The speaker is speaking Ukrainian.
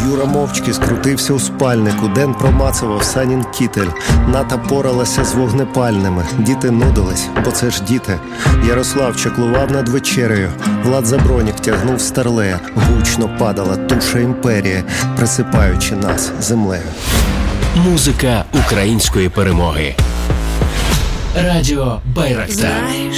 Юра мовчки скрутився у спальнику. Ден промацував Санін кітель. Ната поралася з вогнепальними. Діти нудились, бо це ж діти. Ярослав чаклував над вечерею. Влад Забронік тягнув старлея. Гучно падала туша імперії, присипаючи нас землею. Музика української перемоги. Радіо Байрактар. Знаєш,